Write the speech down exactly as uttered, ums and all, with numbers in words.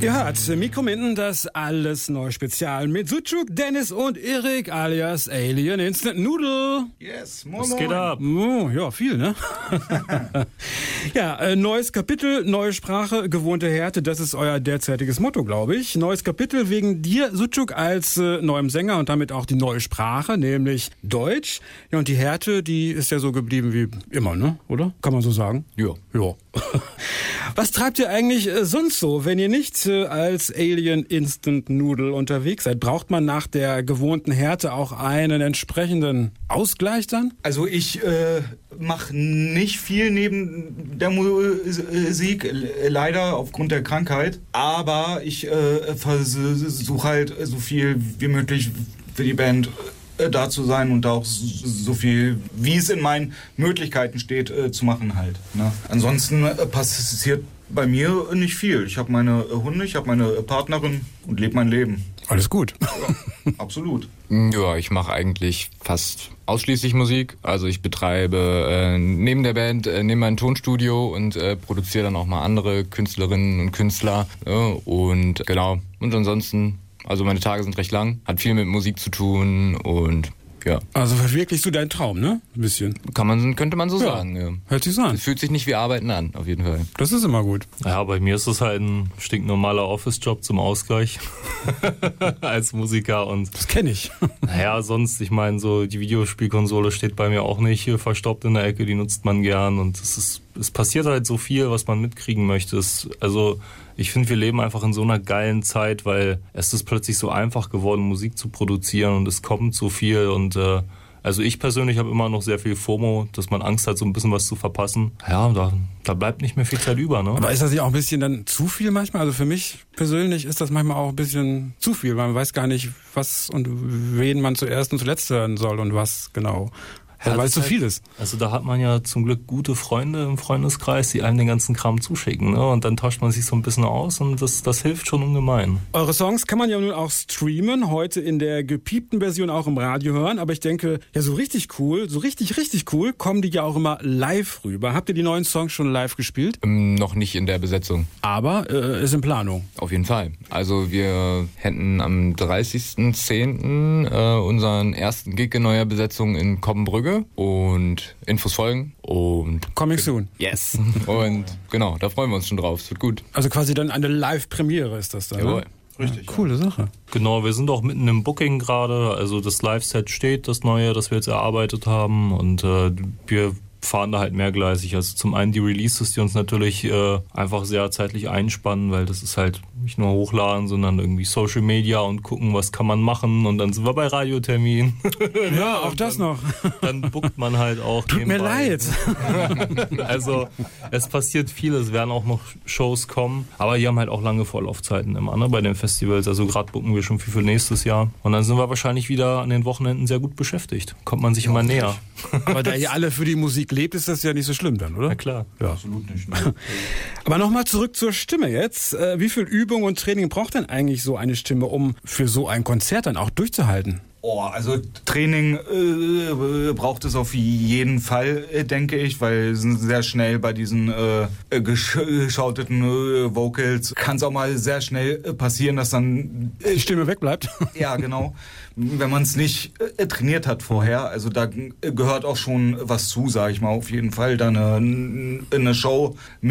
Ihr hört Mikrominden, das alles neu Spezial mit Sucuk, Dennis und Erik alias Alien Instant Noodle. Yes, moin, Was moin. geht ab? Oh, ja, viel, ne? Ja, äh, neues Kapitel, neue Sprache, gewohnte Härte, das ist euer derzeitiges Motto, glaube ich. Neues Kapitel wegen dir, Sucuk, als äh, neuem Sänger und damit auch die neue Sprache, nämlich Deutsch. Ja, und die Härte, die ist ja so geblieben wie immer, ne? Oder? Kann man so sagen? Ja. Ja. Was treibt ihr eigentlich äh, sonst so, wenn ihr nicht äh, als Alien Instant Noodle unterwegs seid? Braucht man nach der gewohnten Härte auch einen entsprechenden Ausgleich dann? Also ich äh, mache nicht viel neben der Musik, äh, leider aufgrund der Krankheit. Aber ich äh, versuche halt so viel wie möglich für die Band äh, da zu sein und auch so viel, wie es in meinen Möglichkeiten steht, äh, zu machen halt. Ne? Ansonsten äh, passiert bei mir nicht viel. Ich habe meine Hunde, ich habe meine Partnerin und lebe mein Leben. Alles gut. Ja, absolut. Ja, ich mache eigentlich fast ausschließlich Musik. Also ich betreibe äh, neben der Band, äh, neben mein Tonstudio und äh, produziere dann auch mal andere Künstlerinnen und Künstler. Ja, und genau. Und ansonsten, also meine Tage sind recht lang, hat viel mit Musik zu tun und ja. Also verwirklichst du deinen Traum, ne? Ein bisschen. Kann man, könnte man so Ja. sagen. Ja. Hört sich so an. Es fühlt sich nicht wie Arbeiten an, auf jeden Fall. Das ist immer gut. Ja, bei mir ist es halt ein stinknormaler Office-Job zum Ausgleich als Musiker und Das kenne ich. naja, sonst, ich meine, so die Videospielkonsole steht bei mir auch nicht hier verstaubt in der Ecke, die nutzt man gern und es ist, es passiert halt so viel, was man mitkriegen möchte. Es, also ich finde, wir leben einfach in so einer geilen Zeit, weil es ist plötzlich so einfach geworden, Musik zu produzieren und es kommt so viel und äh, also ich persönlich habe immer noch sehr viel FOMO, dass man Angst hat, so ein bisschen was zu verpassen. Ja, da, da bleibt nicht mehr viel Zeit über, ne? Aber ist das nicht auch ein bisschen dann zu viel manchmal? Also für mich persönlich ist das manchmal auch ein bisschen zu viel, weil man weiß gar nicht, was und wen man zuerst und zuletzt hören soll und was genau. Also, weil es zu das ist viel halt- ist. Also da hat man ja zum Glück gute Freunde im Freundeskreis, die einem den ganzen Kram zuschicken, ne? Und dann tauscht man sich so ein bisschen aus und das, das hilft schon ungemein. Eure Songs kann man ja nun auch streamen, heute in der gepiepten Version auch im Radio hören, aber ich denke, ja so richtig cool, so richtig, richtig cool, kommen die ja auch immer live rüber. Habt ihr die neuen Songs schon live gespielt? Ähm, noch nicht in der Besetzung. Aber äh, ist in Planung. Auf jeden Fall. Also wir hätten am dreißigsten zehnten äh, unseren ersten Gig in neuer Besetzung in Koppenbrügge und Infos folgen und Coming soon. yes. Und genau, da freuen wir uns schon drauf. Es wird gut. Also quasi dann eine Live-Premiere ist das dann. Jawohl. Ne? Richtig. Coole Sache. Genau, wir sind auch mitten im Booking gerade, also das Live-Set steht, das neue, das wir jetzt erarbeitet haben und äh, wir fahren da halt mehrgleisig. Also zum einen die Releases, die uns natürlich äh, einfach sehr zeitlich einspannen, weil das ist halt nicht nur hochladen, sondern irgendwie Social Media und gucken, was kann man machen und dann sind wir bei Radiotermin. Ja, auch das noch. Dann bookt man halt auch. Tut mir nebenbei. leid. Also es passiert viel, es werden auch noch Shows kommen, aber die haben halt auch lange Vorlaufzeiten immer, ne, bei den Festivals. Also gerade booken wir schon viel für nächstes Jahr und dann sind wir wahrscheinlich wieder an den Wochenenden sehr gut beschäftigt. Kommt man sich immer näher. Aber da ihr alle für die Musik lebt, ist das ja nicht so schlimm dann, oder? Na klar. Ja. Absolut nicht. Ne? Aber nochmal zurück zur Stimme jetzt. Äh, Wie viel Übung und Training braucht denn eigentlich so eine Stimme, um für so ein Konzert dann auch durchzuhalten? Oh, also Training äh, braucht es auf jeden Fall, äh, denke ich, weil sind sehr schnell bei diesen äh, gesch geschauteten äh, Vocals kann es auch mal sehr schnell äh, passieren, dass dann Die Stimme wegbleibt? ja genau, wenn man es nicht äh, trainiert hat vorher, also da äh, gehört auch schon was zu, sage ich mal, auf jeden Fall, dann eine, eine Show